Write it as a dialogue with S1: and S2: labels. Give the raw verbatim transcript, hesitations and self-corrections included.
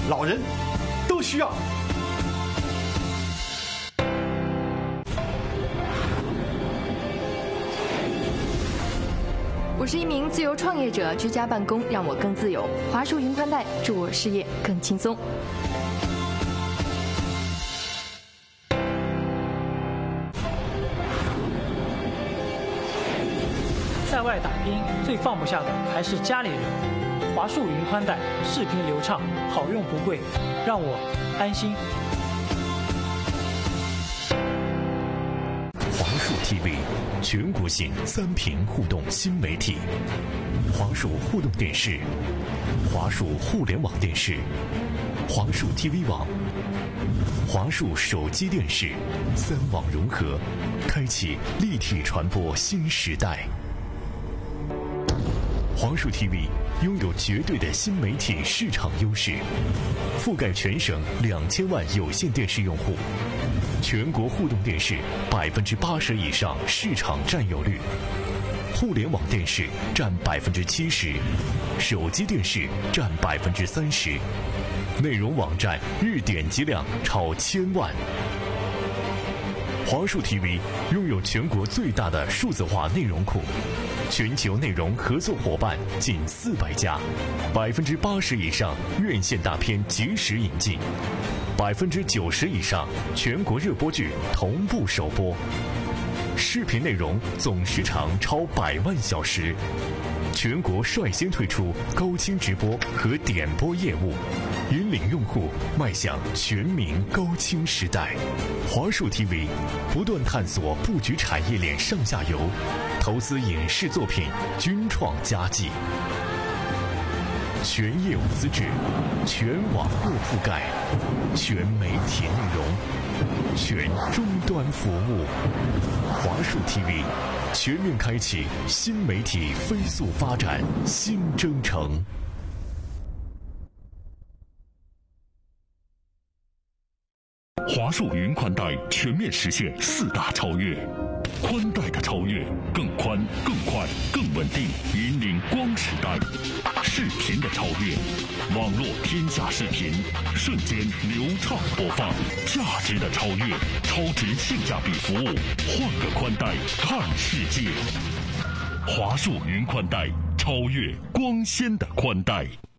S1: 老人都需要。
S2: 我是一名自由创业者，居家办公让我更自由。华数云宽带祝我事业更轻松。
S3: 在外打拼，最放不下的还是家里人。华数云宽带，视频流畅，好用不贵，让我安心。
S4: 华数 T V， 全国性三屏互动新媒体。华数互动电视，华数互联网电视，华数 T V 网，华数手机电视，三网融合，开启立体传播新时代。华数 T V 拥有绝对的新媒体市场优势，覆盖全省两千万有线电视用户，全国互动电视百分之八十以上市场占有率，互联网电视占百分之七十，手机电视占百分之三十，内容网站日点击量超千万。华数 T V 拥有全国最大的数字化内容库，全球内容合作伙伴近四百家，百分之八十以上院线大片及时引进，百分之九十以上全国热播剧同步首播，视频内容总时长超百万小时，全国率先推出高清直播和点播业务，引领用户迈向全民高清时代。华数 T V 不断探索布局产业链上下游，投资影视作品均创佳绩，全业务资质，全网络覆盖，全媒体内容，全终端服务。华数 T V 全面开启新媒体飞速发展新征程。
S5: 华数云宽带全面实现四大超越，宽带的超越，更宽、更快、更稳定，引领光时代；视频的超越，网络天下视频，瞬间流畅播放；价值的超越，超值性价比服务，换个宽带看世界。华数云宽带，超越光纤的宽带。